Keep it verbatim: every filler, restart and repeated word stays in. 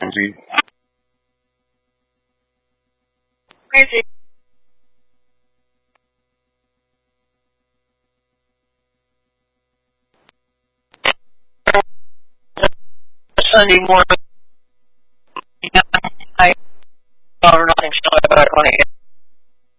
Jonesy. Crazy. Sunday morning, I thought nothing still about twenty.